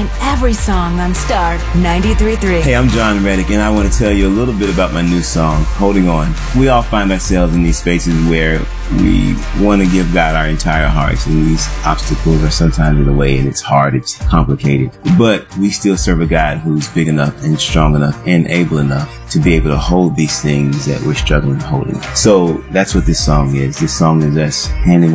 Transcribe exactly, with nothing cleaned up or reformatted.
in every song on Star ninety-three point three. Hey, I'm John Reddick, and I want to tell you a little bit about my new song, Holding On. We all find ourselves in these spaces where we want to give God our entire hearts, and these obstacles are sometimes in the way, and it's hard, it's complicated. But we still serve a God who's big enough and strong enough and able enough to be able to hold these things that we're struggling holding. So that's what this song is. This song is us handing